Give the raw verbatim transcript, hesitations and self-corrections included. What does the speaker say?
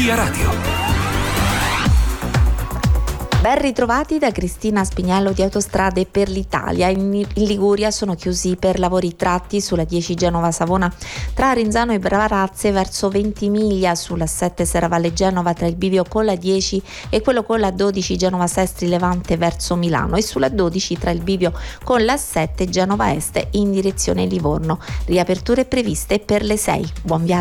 Via Radio. Ben ritrovati da Cristina Spiniello di Autostrade per l'Italia. In, in Liguria sono chiusi per lavori tratti sulla dieci Genova-Savona tra Arenzano e Bravarazze verso Ventimiglia, sulla sette Serravalle Genova tra il bivio con la dieci e quello con la dodici Genova Sestri Levante verso Milano, e sulla dodici tra il bivio con la sette Genova Est in direzione Livorno. Riaperture previste per le sei. Buon viaggio.